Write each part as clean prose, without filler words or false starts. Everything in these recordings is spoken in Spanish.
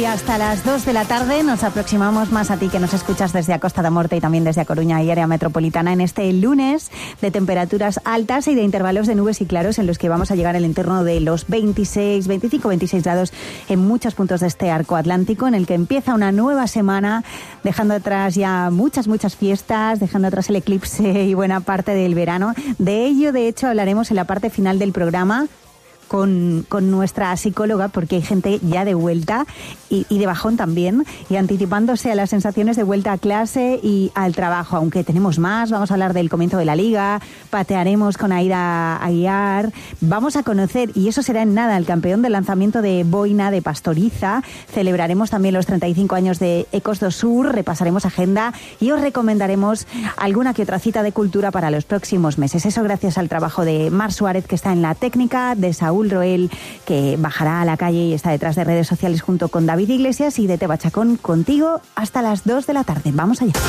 hasta las 2 de la tarde nos aproximamos más a ti que nos escuchas desde a Costa da Morte y también desde a Coruña y área metropolitana en este lunes de temperaturas altas y de intervalos de nubes y claros en los que vamos a llegar al entorno de los 26 grados en muchos puntos de este arco atlántico, en el que empieza una nueva semana, dejando atrás ya muchas fiestas, dejando atrás el eclipse y buena parte del verano. De ello, de hecho, hablaremos en la parte final del programa con nuestra psicóloga, porque hay gente ya de vuelta y de bajón también, y anticipándose a las sensaciones de vuelta a clase y al trabajo, aunque tenemos más. Vamos a hablar del comienzo de la Liga, patearemos con Aida Aguiar, vamos a conocer, y eso será en nada, el campeón del lanzamiento de boina de Pastoriza, celebraremos también los 35 años de Ecos do Sur, repasaremos agenda y os recomendaremos alguna que otra cita de cultura para los próximos meses. Eso gracias al trabajo de Mar Suárez, que está en la técnica, de Saúl Roel, que bajará a la calle y está detrás de redes sociales junto con David Iglesias, y de Teba Chacón contigo hasta las 2 de la tarde. Vamos allá.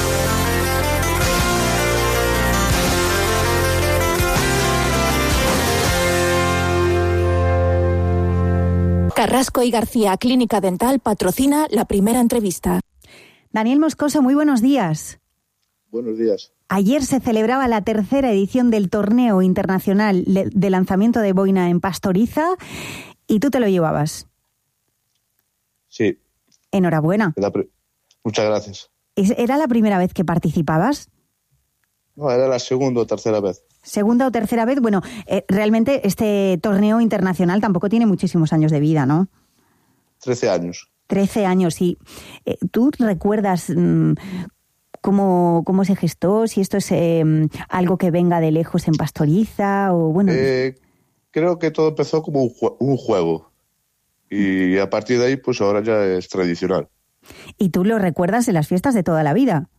Carrasco y García Clínica Dental patrocina la primera entrevista. Daniel Moscoso, muy buenos días. Buenos días. Ayer se celebraba la tercera edición del torneo internacional de lanzamiento de boina en Pastoriza y tú te lo llevabas. Sí. Enhorabuena. Muchas gracias. ¿Era la primera vez que participabas? No, era la segunda o tercera vez. ¿Segunda o tercera vez? Bueno, realmente este torneo internacional tampoco tiene muchísimos años de vida, ¿no? 13 años. 13 años, y ¿tú recuerdas cómo se gestó? Si esto es algo que venga de lejos en Pastoriza o bueno. Creo que todo empezó como un juego y a partir de ahí pues ahora ya es tradicional. ¿Y tú lo recuerdas en las fiestas de toda la vida?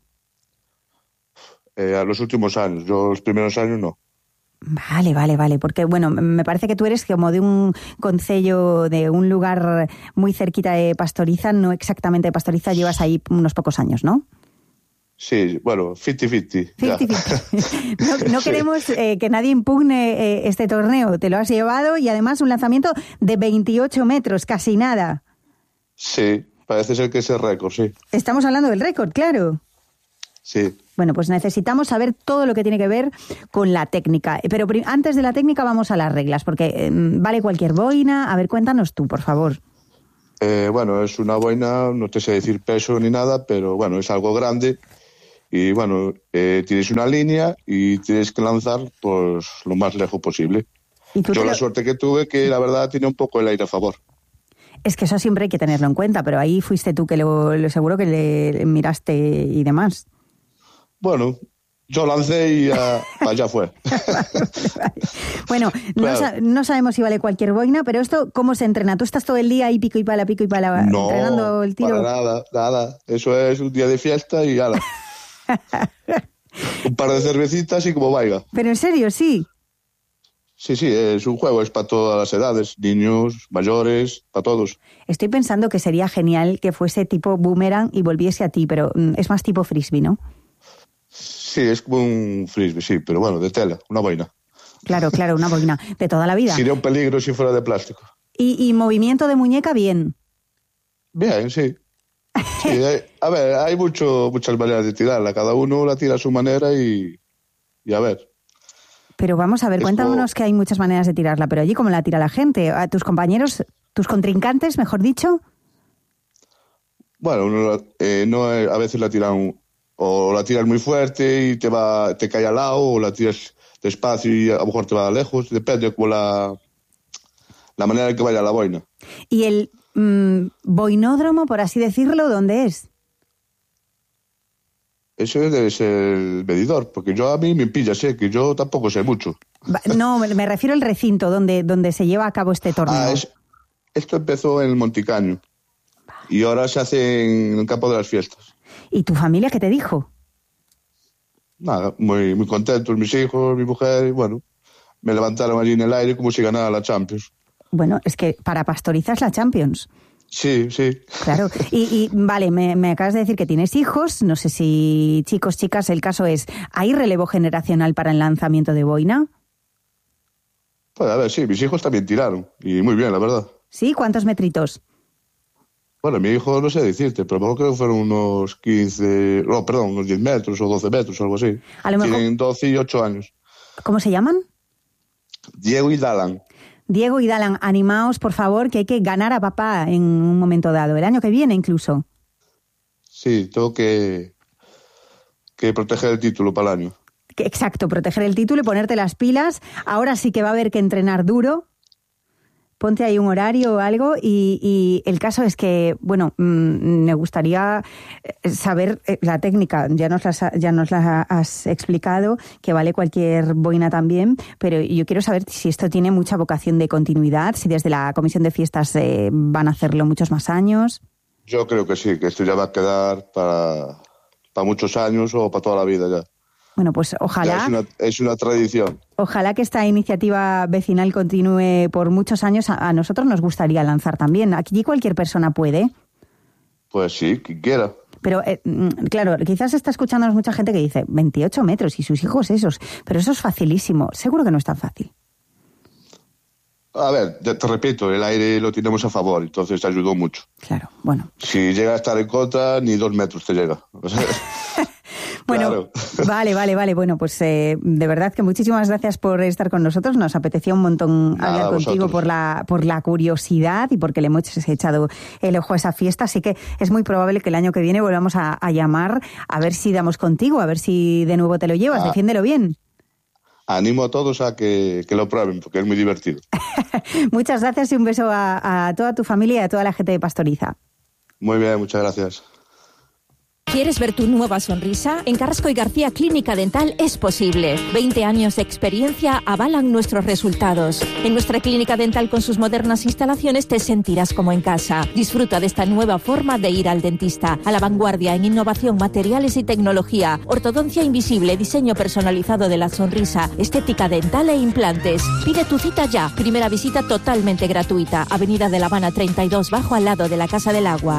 A los últimos años, yo los primeros años no. Vale, porque bueno, me parece que tú eres como de un concello, de un lugar muy cerquita de Pastoriza, no exactamente de Pastoriza, llevas ahí unos pocos años, ¿no? Sí, bueno, 50-50. 50-50. No queremos que nadie impugne este torneo. Te lo has llevado y además un lanzamiento de 28 metros, casi nada. Sí, parece ser que es el récord, sí. Estamos hablando del récord, claro. Sí. Bueno, pues necesitamos saber todo lo que tiene que ver con la técnica. Pero antes de la técnica vamos a las reglas, porque vale cualquier boina. A ver, cuéntanos tú, por favor. Bueno, es una boina, no te sé decir peso ni nada, pero bueno, es algo grande. Y bueno, tienes una línea y tienes que lanzar pues lo más lejos posible. Yo la suerte que tuve que la verdad tiene un poco el aire a favor. Es que eso siempre hay que tenerlo en cuenta, pero ahí fuiste tú que lo seguro que le miraste y demás. Bueno, yo lancé y allá fue. Vale. Bueno, claro. No sabemos si vale cualquier boina, pero esto, ¿cómo se entrena? ¿Tú estás todo el día ahí pico y pala, entrenando el tiro? No, nada. Eso es un día de fiesta y ala. Un par de cervecitas y como vaya. ¿Pero en serio, sí? Sí, es un juego, es para todas las edades, niños, mayores, para todos. Estoy pensando que sería genial que fuese tipo boomerang y volviese a ti, pero es más tipo frisbee, ¿no? Sí, es como un frisbee, sí, pero bueno, de tela, una boina. Claro, una boina de toda la vida. Sería un peligro si fuera de plástico. ¿Y movimiento de muñeca bien? Bien, sí. Sí, hay muchas maneras de tirarla. Cada uno la tira a su manera y a ver. Pero vamos a ver, cuéntanos que hay muchas maneras de tirarla, pero allí ¿cómo la tira la gente? ¿A tus compañeros, tus contrincantes, mejor dicho? Bueno, a veces la tiran o la tiras muy fuerte y te cae al lado, o la tiras despacio y a lo mejor te va lejos. Depende como la manera en que vaya la boina. ¿Y el boinódromo, por así decirlo, dónde es? Ese debe ser el medidor, porque a mí me pilla, sé que yo tampoco sé mucho. No, me refiero al recinto donde se lleva a cabo este torneo. Esto empezó en el Monticaño y ahora se hace en el campo de las fiestas. ¿Y tu familia qué te dijo? Nada, muy, muy contentos, mis hijos, mi mujer, y bueno, me levantaron allí en el aire como si ganara la Champions. Bueno, es que para Pastoriza es la Champions. Sí. Claro. Y vale, me acabas de decir que tienes hijos, no sé si chicos, chicas, el caso es, ¿hay relevo generacional para el lanzamiento de boina? Pues a ver, sí, mis hijos también tiraron, y muy bien, la verdad. ¿Sí? ¿Cuántos metritos? Bueno, mi hijo no sé decirte, pero a lo mejor creo que fueron unos 15, no, perdón, unos 10 metros o 12 metros o algo así. A lo mejor... Tienen 12 y 8 años. ¿Cómo se llaman? Diego y Dalan. Diego y Dalan, animaos, por favor, que hay que ganar a papá en un momento dado, el año que viene incluso. Sí, tengo que proteger el título para el año. Exacto, proteger el título y ponerte las pilas. Ahora sí que va a haber que entrenar duro. Ponte ahí un horario o algo y el caso es que, bueno, me gustaría saber la técnica. Ya nos la has explicado, que vale cualquier boina también, pero yo quiero saber si esto tiene mucha vocación de continuidad, si desde la Comisión de Fiestas van a hacerlo muchos más años. Yo creo que sí, que esto ya va a quedar para muchos años o para toda la vida ya. Bueno, pues ojalá... Es una tradición. Ojalá que esta iniciativa vecinal continúe por muchos años. A nosotros nos gustaría lanzar también. Aquí cualquier persona puede. Pues sí, quien quiera. Pero, claro, quizás está escuchándonos mucha gente que dice 28 metros y sus hijos esos. Pero eso es facilísimo. Seguro que no es tan fácil. A ver, te repito, el aire lo tenemos a favor, entonces te ayudó mucho. Claro, bueno. Si llega a estar en contra, ni 2 metros te llega. Bueno, claro. Vale. Bueno, pues de verdad que muchísimas gracias por estar con nosotros. Nos apetecía un montón hablar contigo por la curiosidad y porque le hemos echado el ojo a esa fiesta. Así que es muy probable que el año que viene volvamos a llamar a ver si damos contigo, a ver si de nuevo te lo llevas. Defiéndelo bien. Animo a todos a que lo prueben, porque es muy divertido. Muchas gracias y un beso a toda tu familia y a toda la gente de Pastoriza. Muy bien, muchas gracias. ¿Quieres ver tu nueva sonrisa? En Carrasco y García Clínica Dental es posible. 20 años de experiencia avalan nuestros resultados. En nuestra clínica dental con sus modernas instalaciones te sentirás como en casa. Disfruta de esta nueva forma de ir al dentista. A la vanguardia en innovación, materiales y tecnología. Ortodoncia invisible, diseño personalizado de la sonrisa, estética dental e implantes. Pide tu cita ya. Primera visita totalmente gratuita. Avenida de La Habana 32 Bajo, al lado de la Casa del Agua.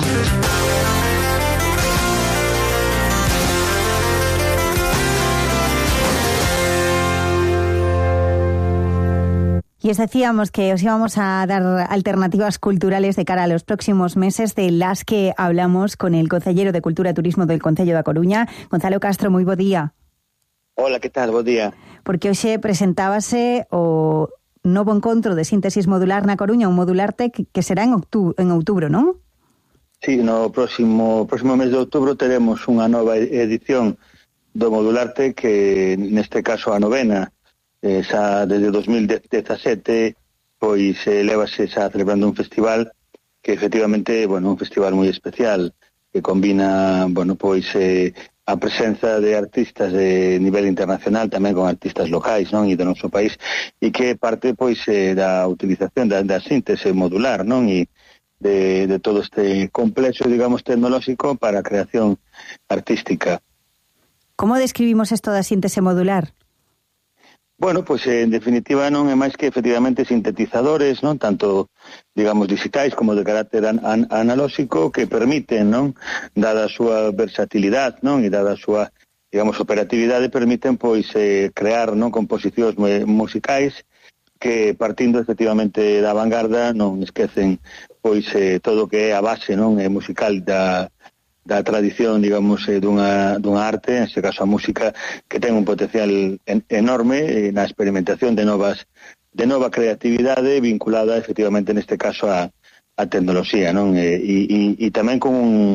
Y os decíamos que os íbamos a dar alternativas culturales de cara a los próximos meses, de las que hablamos con el Concelleiro de Cultura e Turismo del Concello da Coruña, Gonzalo Castro. Moi bo día. Hola, que tal? Bo día. Porque hoxe presentábase o novo encontro de síntesis modular na Coruña, un Modulartec que será en outubro, non? Sí, no próximo mes de outubro teremos unha nova edición do Modulartec, que neste caso a novena. Xa desde 2017 pois lévase xa celebrando un festival que efectivamente, un festival moi especial que combina, pois a presenza de artistas de nivel internacional tamén con artistas locais, non, e do noso país, e que parte pois da utilización da síntese modular, non, e de todo este complexo, digamos, tecnolóxico para a creación artística. Como describimos esto da síntese modular? Bueno, pois en definitiva non é máis que efectivamente sintetizadores, non, tanto, digamos, digitais como de carácter analóxico, que permiten, non, dada a súa versatilidade, non, e dada a súa, digamos, operatividade, permiten pois crear, non, composicións musicais que, partindo efectivamente da vanguarda, non esquecen pois todo o que é a base, non, musical da tradición, digamos, dunha arte, en este caso a música, que ten un potencial enorme na experimentación de nova creatividade vinculada efectivamente neste caso a tecnoloxía, non? E tamén con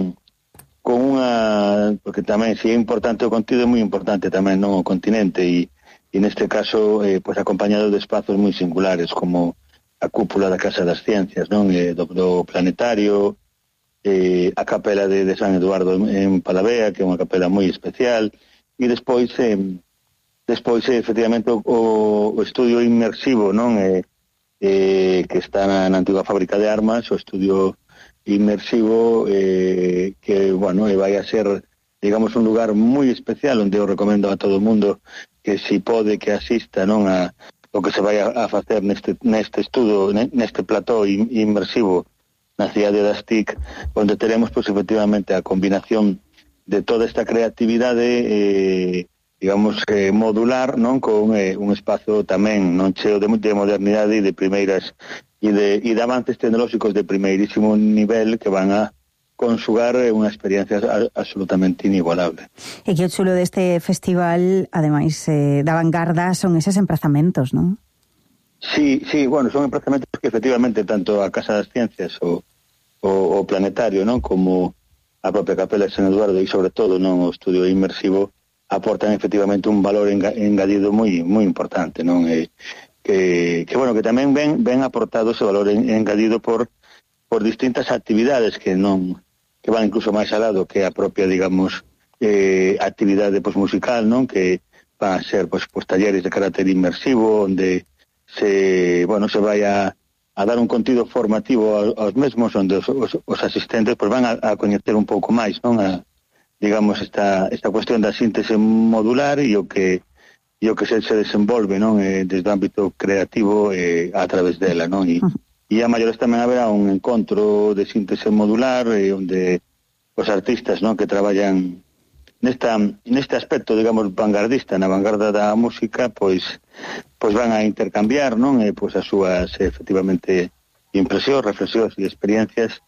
unha, porque tamén se é importante o contido, é moi importante tamén, non, o continente, e neste caso pois acompañado de espazos moi singulares como a cúpula da Casa das Ciencias, non, do planetario, a capela de San Eduardo en Palavea, que é unha capela moi especial, e despois efectivamente o estudio inmersivo, non, que está na antiga fábrica de armas, o estudio inmersivo que, vai a ser, digamos, un lugar moi especial onde eu recomendo a todo o mundo que si pode que asista, non, a o que se vai a facer neste estudo, neste plató inmersivo na cidade das TIC, onde teremos, pois, efectivamente, a combinación de toda esta creatividade, digamos, modular, non, con un espazo tamén non cheo de modernidade e de primeiras e de avances tecnolóxicos de primeirísimo nivel que van a consugar unha experiencia absolutamente inigualable. E que o chulo deste festival, ademais da vanguarda, son eses emprazamentos, non? Sí, bueno, son emprazamentos que efectivamente tanto a Casa das Ciencias o Planetario, non, como a propia Capela de San Eduardo e sobre todo non o estudio inmersivo aportan efectivamente un valor engadido moi importante, non? Que bueno, que tamén ven aportado ese valor engadido por distintas actividades que van incluso máis alá do que a propia, digamos, actividade musical, non? Que van a ser talleres de carácter inmersivo onde se vai a dar un contido formativo aos mesmos onde os asistentes van a coñecer un pouco máis, non? Digamos, esta cuestión da síntese modular e o que se desenvolve, non? Desde o ámbito creativo a través dela, non? E a maiores tamén haberá un encontro de síntese modular onde os artistas, non, que traballan neste aspecto, digamos, vanguardista, na vanguarda da música, pois van a intercambiar, non? As súas, efectivamente, impresións, reflexións e experiencias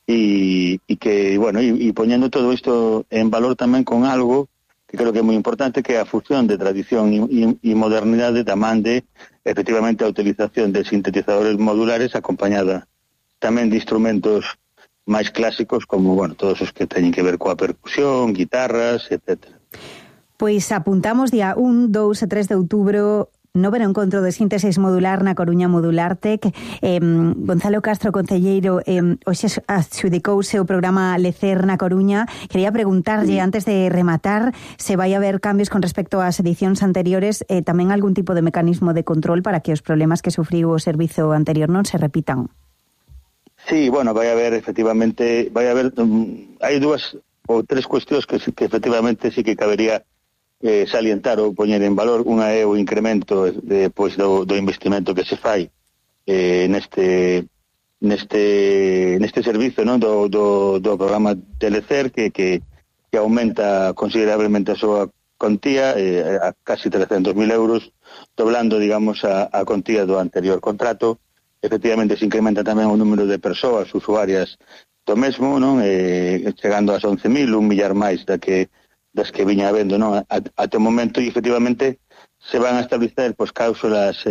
e que, bueno, e poñendo todo isto en valor tamén con algo que creo que é moi importante, que é a fusión de tradición e modernidade da man de, efectivamente, a utilización de sintetizadores modulares acompañada tamén de instrumentos máis clásicos como, bueno, todos os que teñen que ver coa percusión, guitarras, etc. Pois apuntamos día 1, 2 e 3 de outubro noveno encontro de síntesis modular na Coruña Modulartec. Gonzalo Castro, concelleiro, hoxe adxudicouse o programa Lecer na Coruña. Quería preguntarlle, antes de rematar, se vai haber cambios con respecto ás edicións anteriores, tamén algún tipo de mecanismo de control para que os problemas que sufriu o servizo anterior non se repitan. Sí, bueno, efectivamente, hai dúas ou tres cuestións que efectivamente sí que cabería salientar ou poñer en valor. Unha é o incremento do investimento que se fai neste servizo, non, do programa Telecer que aumenta considerablemente a súa contía a casi 300.000 euros, doblando, digamos, a contía do anterior contrato. Efectivamente se incrementa tamén o número de persoas usuarias do mesmo, non, chegando ás 11.000, un millar máis das que viña habendo, non, até o momento, e efectivamente se van a establecer cláusulas,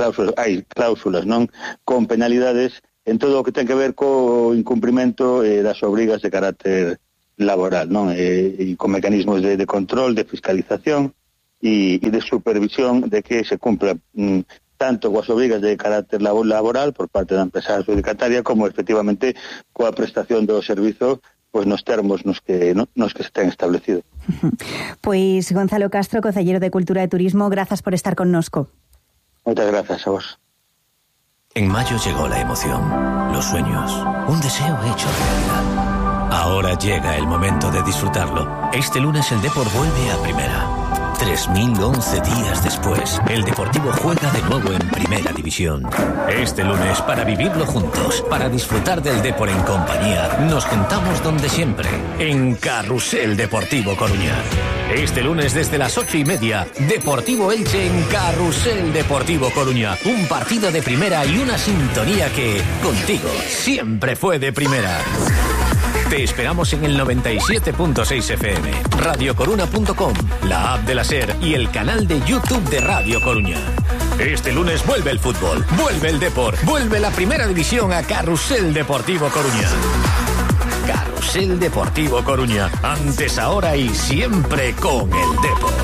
non, con penalidades en todo o que ten que ver co incumprimento das obrigas de carácter laboral, non, e con mecanismos de control, de fiscalización e de supervisión de que se cumpla tanto coas obrigas de carácter laboral por parte da empresa adjudicataria como efectivamente coa prestación do servizo nos termos nos que se ten establecido. Pois Gonzalo Castro, concelleiro de Cultura e Turismo, grazas por estar connosco. Moitas grazas a vos. En mayo llegó la emoción, los sueños, un deseo hecho realidad. Ahora llega el momento de disfrutarlo. Este lunes el Depor vuelve a Primera. 3011 días después, el Deportivo juega de nuevo en Primera División. Este lunes, para vivirlo juntos, para disfrutar del Depor en compañía, nos juntamos donde siempre, en Carrusel Deportivo Coruña. Este lunes desde las 8:30, Deportivo Elche en Carrusel Deportivo Coruña. Un partido de primera y una sintonía que, contigo, siempre fue de primera. Te esperamos en el 97.6 FM, radiocoruna.com, la app de la SER y el canal de YouTube de Radio Coruña. Este lunes vuelve el fútbol, vuelve el Depor, vuelve la Primera División a Carrusel Deportivo Coruña. Carrusel Deportivo Coruña, antes, ahora y siempre con el Depor.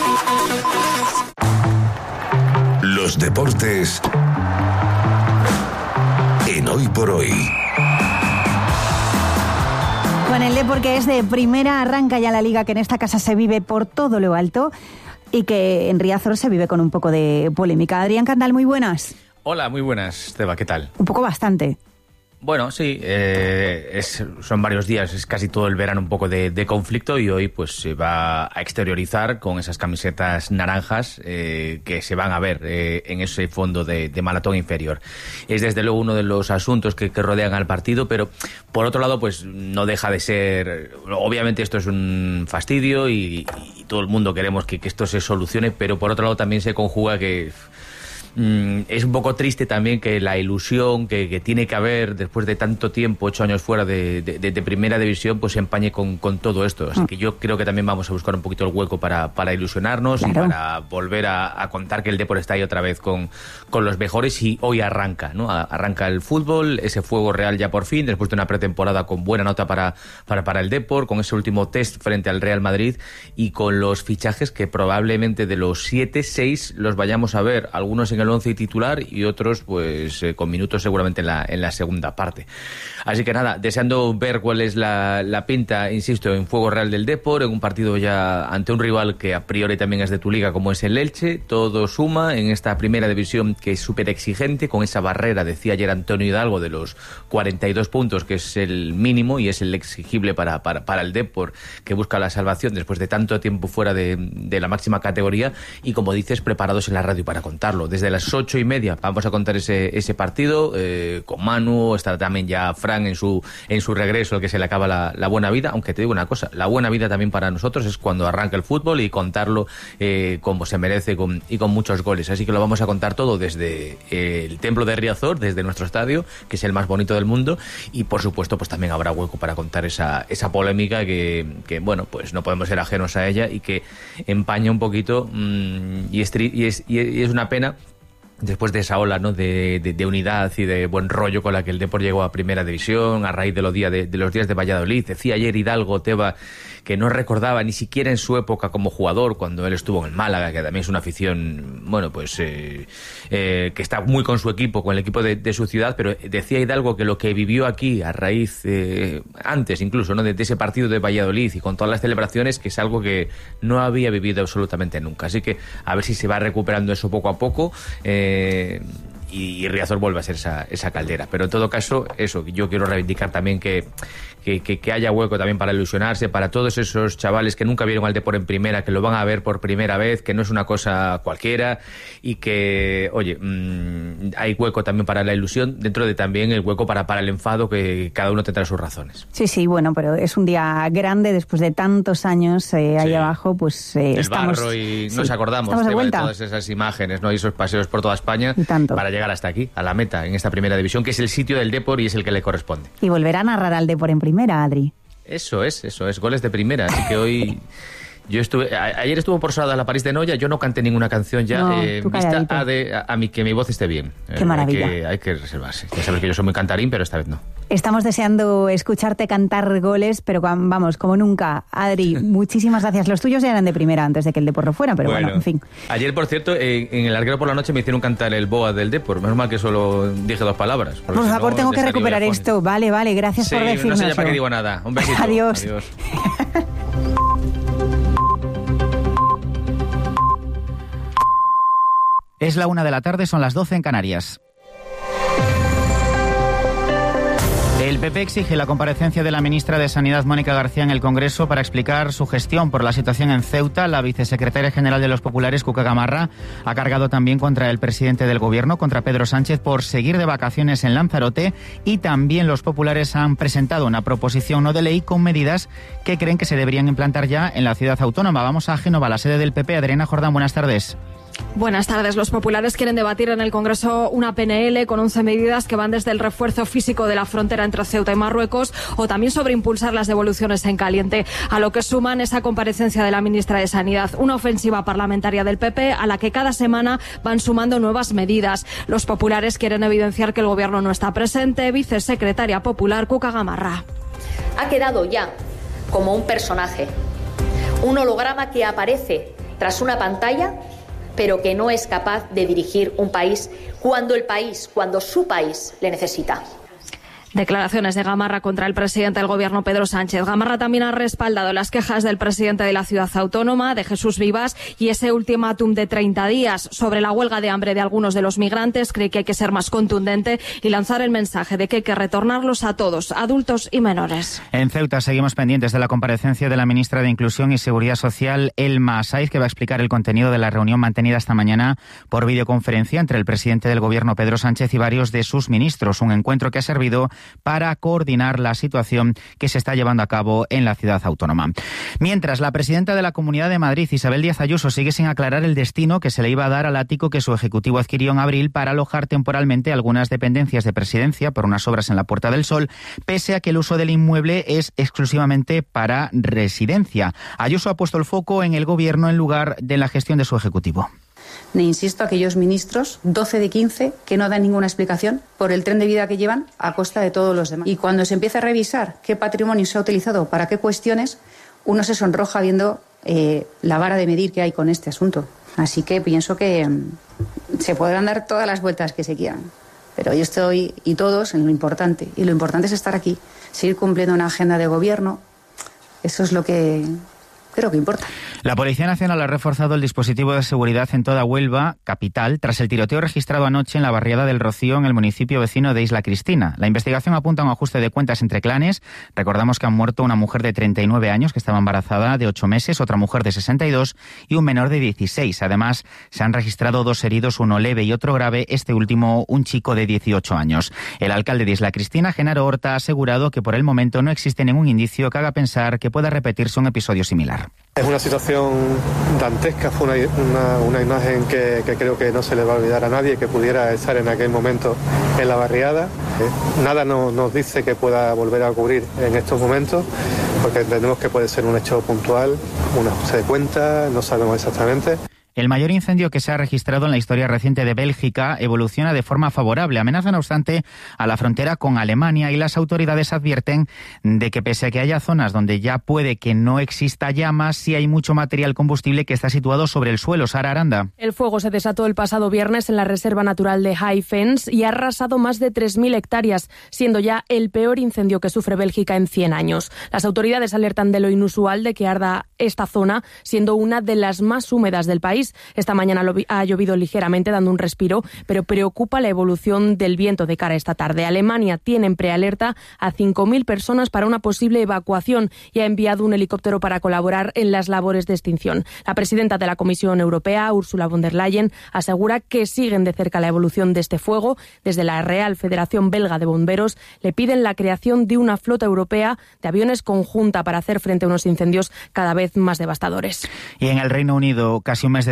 Los deportes en Hoy por Hoy. Con el Depor, que es de primera, arranca ya la liga, que en esta casa se vive por todo lo alto y que en Riazor se vive con un poco de polémica. Adrián Candal, muy buenas. Hola, muy buenas, Esteba, ¿qué tal? Un poco bastante. Bueno, sí, son varios días, es casi todo el verano un poco de conflicto, y hoy pues se va a exteriorizar con esas camisetas naranjas que se van a ver en ese fondo de maratón inferior. Es desde luego uno de los asuntos que rodean al partido, pero por otro lado pues no deja de ser, obviamente esto es un fastidio y todo el mundo queremos que esto se solucione, pero por otro lado también se conjuga que es un poco triste también que la ilusión que tiene que haber después de tanto tiempo, 8 años fuera de primera división, pues se empañe con todo esto. Así que yo creo que también vamos a buscar un poquito el hueco para ilusionarnos, claro, y para volver a contar que el Depor está ahí otra vez con los mejores, y hoy arranca, ¿no? Arranca el fútbol, ese fuego real ya por fin, después de una pretemporada con buena nota para el Depor, con ese último test frente al Real Madrid y con los fichajes que probablemente de los 7, 6 los vayamos a ver, algunos en el 11 titular y otros pues con minutos seguramente en la segunda parte. Así que nada, deseando ver cuál es la pinta, insisto, en fuego real del Depor, en un partido ya ante un rival que a priori también es de tu liga como es el Elche. Todo suma en esta primera división que es súper exigente, con esa barrera, decía ayer Antonio Hidalgo, de los 42 puntos, que es el mínimo y es el exigible para el Depor, que busca la salvación después de tanto tiempo fuera de la máxima categoría, y como dices, preparados en la radio para contarlo. Desde las 8:30 vamos a contar ese partido con Manu, estará también ya Fran en su regreso, el que se le acaba la buena vida, aunque te digo una cosa, la buena vida también para nosotros es cuando arranca el fútbol y contarlo como se merece y con muchos goles. Así que lo vamos a contar todo desde el Templo de Riazor, desde nuestro estadio, que es el más bonito del mundo, y por supuesto pues también habrá hueco para contar esa polémica que bueno, pues no podemos ser ajenos a ella y que empaña un poquito y es una pena después de esa ola, ¿no?, de unidad y de buen rollo con la que el Depor llegó a primera división a raíz de los días de Valladolid. Decía ayer Hidalgo Teba que no recordaba ni siquiera en su época como jugador, cuando él estuvo en el Málaga, que también es una afición, bueno, pues que está muy con su equipo, con el equipo de su ciudad, pero decía Hidalgo que lo que vivió aquí a raíz, antes incluso, ¿no?, de ese partido de Valladolid y con todas las celebraciones, que es algo que no había vivido absolutamente nunca. Así que a ver si se va recuperando eso poco a poco, y Riazor vuelve a ser esa caldera. Pero en todo caso, eso, yo quiero reivindicar también que haya hueco también para ilusionarse, para todos esos chavales que nunca vieron al Depor en primera, que lo van a ver por primera vez, que no es una cosa cualquiera, y que, oye, hay hueco también para la ilusión, dentro de también el hueco para el enfado, que cada uno tendrá sus razones. Sí, bueno, pero es un día grande después de tantos años ahí abajo, pues el estamos... barro, y nos acordamos de todas esas imágenes, ¿no?, y esos paseos por toda España para llegar hasta aquí, a la meta, en esta primera división, que es el sitio del Depor y es el que le corresponde. Y volver a narrar al Depor en primera, Adri. Eso es, goles de primera, así que hoy... Ayer estuvo por Sada la París de Noia, yo no canté ninguna canción ya, vista a mí, que mi voz esté bien. Qué maravilla. Hay que reservarse. Ya sabes que yo soy muy cantarín, pero esta vez no. Estamos deseando escucharte cantar goles, pero vamos, como nunca. Adri, muchísimas gracias. Los tuyos ya eran de primera antes de que el Depor lo fuera, pero bueno, en fin. Ayer, por cierto, en el larguero por la noche me hicieron cantar el Boa del Depor. Menos mal que solo dije 2 palabras. Por favor, tengo que recuperar esto. Vale, gracias por decirnos. No sé ya para qué digo nada. Un besito. Adiós. Es la 1 de la tarde, son las 12 en Canarias. El PP exige la comparecencia de la ministra de Sanidad, Mónica García, en el Congreso para explicar su gestión por la situación en Ceuta. La vicesecretaria general de los populares, Cuca Gamarra, ha cargado también contra el presidente del Gobierno, contra Pedro Sánchez, por seguir de vacaciones en Lanzarote, y también los populares han presentado una proposición no de ley con medidas que creen que se deberían implantar ya en la ciudad autónoma. Vamos a Génova, la sede del PP. Adriana Jordán, buenas tardes. Buenas tardes. Los populares quieren debatir en el Congreso una PNL con 11 medidas que van desde el refuerzo físico de la frontera entre Ceuta y Marruecos o también sobre impulsar las devoluciones en caliente, a lo que suman esa comparecencia de la ministra de Sanidad, una ofensiva parlamentaria del PP a la que cada semana van sumando nuevas medidas. Los populares quieren evidenciar que el Gobierno no está presente. Vicesecretaria popular Cuca Gamarra. Ha quedado ya como un personaje, un holograma que aparece tras una pantalla, pero que no es capaz de dirigir un país cuando su país le necesita. Declaraciones de Gamarra contra el presidente del Gobierno, Pedro Sánchez. Gamarra también ha respaldado las quejas del presidente de la ciudad autónoma, de Jesús Vivas, y ese ultimátum de 30 días sobre la huelga de hambre de algunos de los migrantes. Cree que hay que ser más contundente y lanzar el mensaje de que hay que retornarlos a todos, adultos y menores. En Ceuta seguimos pendientes de la comparecencia de la ministra de Inclusión y Seguridad Social, Elma Saiz, que va a explicar el contenido de la reunión mantenida esta mañana por videoconferencia entre el presidente del Gobierno, Pedro Sánchez, y varios de sus ministros. Un encuentro que ha servido para coordinar la situación que se está llevando a cabo en la ciudad autónoma. Mientras, la presidenta de la Comunidad de Madrid, Isabel Díaz Ayuso, sigue sin aclarar el destino que se le iba a dar al ático que su ejecutivo adquirió en abril para alojar temporalmente algunas dependencias de presidencia por unas obras en la Puerta del Sol, pese a que el uso del inmueble es exclusivamente para residencia. Ayuso ha puesto el foco en el gobierno en lugar de la gestión de su ejecutivo. Le insisto a aquellos ministros, 12 de 15, que no dan ninguna explicación por el tren de vida que llevan a costa de todos los demás. Y cuando se empieza a revisar qué patrimonio se ha utilizado para qué cuestiones, uno se sonroja viendo la vara de medir que hay con este asunto. Así que pienso que se podrán dar todas las vueltas que se quieran. Pero yo estoy, y todos, en lo importante. Y lo importante es estar aquí, seguir cumpliendo una agenda de gobierno. Eso es lo que creo que importa. La Policía Nacional ha reforzado el dispositivo de seguridad en toda Huelva, capital, tras el tiroteo registrado anoche en la barriada del Rocío, en el municipio vecino de Isla Cristina. La investigación apunta a un ajuste de cuentas entre clanes. Recordamos que han muerto una mujer de 39 años que estaba embarazada de 8 meses, otra mujer de 62 y un menor de 16. Además, se han registrado 2 heridos, uno leve y otro grave, este último un chico de 18 años. El alcalde de Isla Cristina, Genaro Horta, ha asegurado que por el momento no existe ningún indicio que haga pensar que pueda repetirse un episodio similar. Es una situación dantesca, fue una imagen que creo que no se le va a olvidar a nadie que pudiera estar en aquel momento en la barriada. Nada nos dice que pueda volver a ocurrir en estos momentos, porque entendemos que puede ser un hecho puntual, un ajuste de cuentas, no sabemos exactamente. El mayor incendio que se ha registrado en la historia reciente de Bélgica evoluciona de forma favorable. Amenaza, no obstante, a la frontera con Alemania y las autoridades advierten de que pese a que haya zonas donde ya puede que no exista llamas, sí hay mucho material combustible que está situado sobre el suelo. Sara Aranda. El fuego se desató el pasado viernes en la Reserva Natural de High Fens y ha arrasado más de 3.000 hectáreas, siendo ya el peor incendio que sufre Bélgica en 100 años. Las autoridades alertan de lo inusual de que arda esta zona, siendo una de las más húmedas del país. Esta mañana ha llovido ligeramente, dando un respiro, pero preocupa la evolución del viento de cara a esta tarde. Alemania tiene en prealerta a 5.000 personas para una posible evacuación y ha enviado un helicóptero para colaborar en las labores de extinción. La presidenta de la Comisión Europea, Ursula von der Leyen, asegura que siguen de cerca la evolución de este fuego. Desde la Real Federación Belga de Bomberos le piden la creación de una flota europea de aviones conjunta para hacer frente a unos incendios cada vez más devastadores. Y en el Reino Unido, casi un mes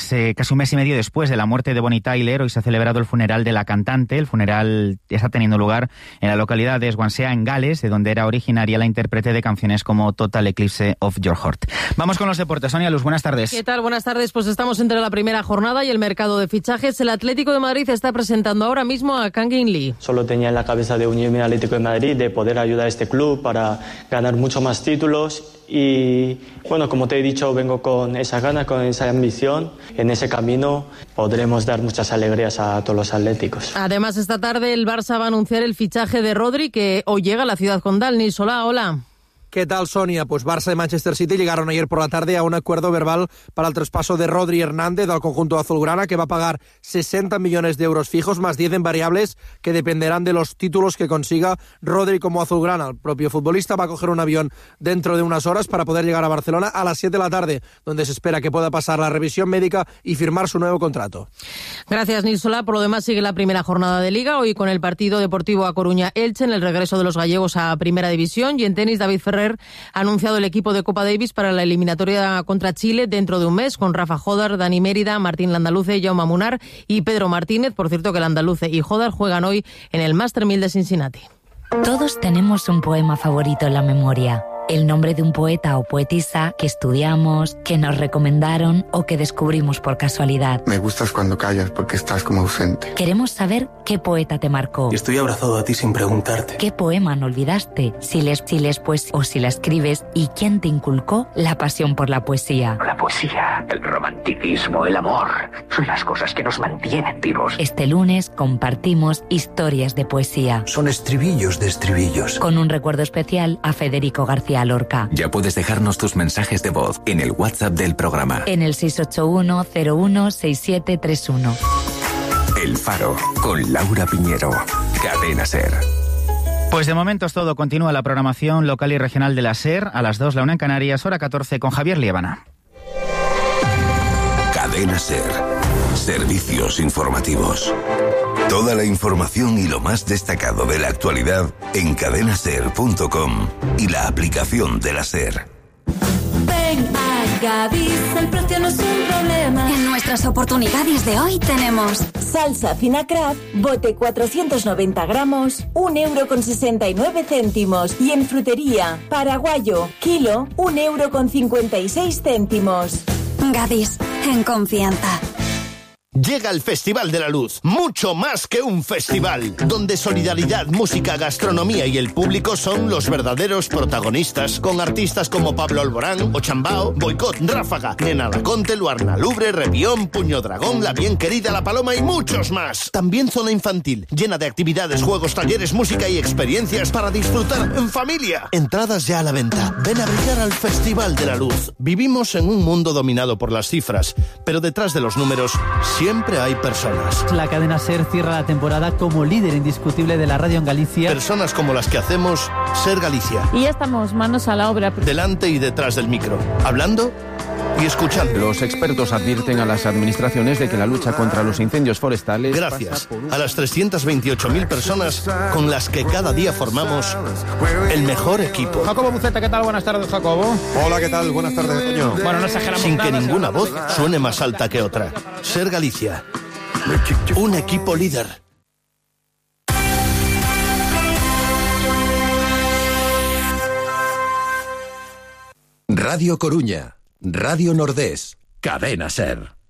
y medio después de la muerte de Bonnie Tyler, hoy se ha celebrado el funeral de la cantante. El funeral está teniendo lugar en la localidad de Swansea, en Gales, de donde era originaria la intérprete de canciones como Total Eclipse of Your Heart. Vamos con los deportes. Sonia Luz, buenas tardes. ¿Qué tal? Buenas tardes. Pues estamos entre la primera jornada y el mercado de fichajes. El Atlético de Madrid está presentando ahora mismo a Kang In Lee. Solo tenía en la cabeza de unirme al Atlético de Madrid, de poder ayudar a este club para ganar mucho más títulos. Y bueno, como te he dicho, vengo con esa gana, con esa ambición. En ese camino podremos dar muchas alegrías a todos los atléticos. Además, esta tarde el Barça va a anunciar el fichaje de Rodri, que hoy llega a la ciudad condal. Nils Solà, hola. ¿Qué tal, Sonia? Pues Barça y Manchester City llegaron ayer por la tarde a un acuerdo verbal para el traspaso de Rodri Hernández al conjunto azulgrana, que va a pagar 60 millones de euros fijos, más 10 en variables, que dependerán de los títulos que consiga Rodri como azulgrana. El propio futbolista va a coger un avión dentro de unas horas para poder llegar a Barcelona a las 7 de la tarde, donde se espera que pueda pasar la revisión médica y firmar su nuevo contrato. Gracias, Nils Solà. Por lo demás, sigue la primera jornada de Liga, hoy con el partido Deportivo A Coruña-Elche en el regreso de los gallegos a Primera División. Y en tenis, David Ferrer ha anunciado el equipo de Copa Davis para la eliminatoria contra Chile dentro de un mes, con Rafa Jodar, Dani Mérida, Martín Landaluce, Jaume Munar y Pedro Martínez. Por cierto, que Landaluce y Jodar juegan hoy en el Master 1000 de Cincinnati. Todos tenemos un poema favorito en la memoria. El nombre de un poeta o poetisa que estudiamos, que nos recomendaron o que descubrimos por casualidad. Me gustas cuando callas porque estás como ausente. Queremos saber qué poeta te marcó. Y estoy abrazado a ti sin preguntarte. ¿Qué poema no olvidaste? Si lees pues o si la escribes. ¿Y quién te inculcó la pasión por la poesía? La poesía, el romanticismo, el amor, son las cosas que nos mantienen vivos. Este lunes compartimos historias de poesía. Son estribillos de estribillos. Con un recuerdo especial a Federico García Lorca. Ya puedes dejarnos tus mensajes de voz en el WhatsApp del programa. En el 681-016731. El Faro, con Laura Piñero. Cadena SER. Pues de momento es todo. Continúa la programación local y regional de la SER. A las 2, la 1 en Canarias, hora 14, con Javier Liébana. Cadena SER. Servicios informativos. Toda la información y lo más destacado de la actualidad en cadenaser.com y la aplicación de la SER. Ven a Gadis, el precio no es un problema. En nuestras oportunidades de hoy tenemos salsa fina Kraft, bote 490 gramos, 1,69 €. Y en frutería, paraguayo, kilo, 1,56 €. Gadis, en confianza. Llega el Festival de la Luz, mucho más que un festival, donde solidaridad, música, gastronomía y el público son los verdaderos protagonistas, con artistas como Pablo Alborán, Ochambao, Boicot, Ráfaga, Nena Laconte, Luarna Lubre, Revión, Puño Dragón, La Bien Querida, La Paloma y muchos más. También zona infantil, llena de actividades, juegos, talleres, música y experiencias para disfrutar en familia. Entradas ya a la venta. Ven a brillar al Festival de la Luz. Vivimos en un mundo dominado por las cifras, pero detrás de los números siempre hay personas. La cadena SER cierra la temporada como líder indiscutible de la radio en Galicia. Personas como las que hacemos SER Galicia. Y ya estamos manos a la obra. Delante y detrás del micro, hablando y escuchando. Los expertos advierten a las administraciones de que la lucha contra los incendios forestales... Gracias a las 328.000 personas con las que cada día formamos el mejor equipo. Jacobo Buceta, ¿qué tal? Buenas tardes, Jacobo. Hola, ¿qué tal? Buenas tardes, Antonio. Bueno, no exageramos. Sin que ninguna voz suene más alta que otra. SER Galicia. Un equipo líder. Radio Coruña, Radio Nordés, Cadena SER.